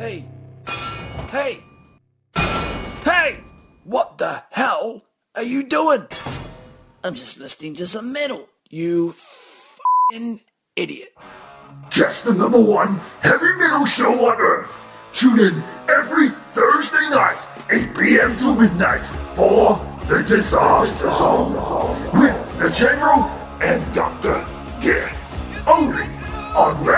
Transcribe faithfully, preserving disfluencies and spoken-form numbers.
Hey! Hey! Hey! What the hell are you doing? I'm just listening to some metal, you f***ing idiot. Just the number one heavy metal show on Earth. Tune in every Thursday night, eight p.m. to midnight, for The Disaster Zone with the General and Doctor Death. Only on